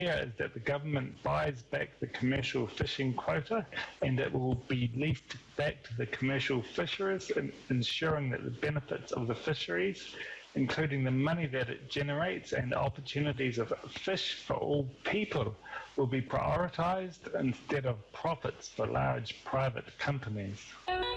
is that the government buys back the commercial fishing quota and it will be leased back to the commercial fisheries, ensuring that the benefits of the fisheries, including the money that it generates and opportunities of fish for all people, will be prioritised instead of profits for large private companies.